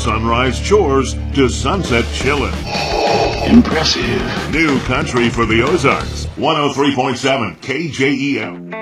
sunrise chores to sunset chillin'. Impressive. New country for the Ozarks. 103.7 KJEL.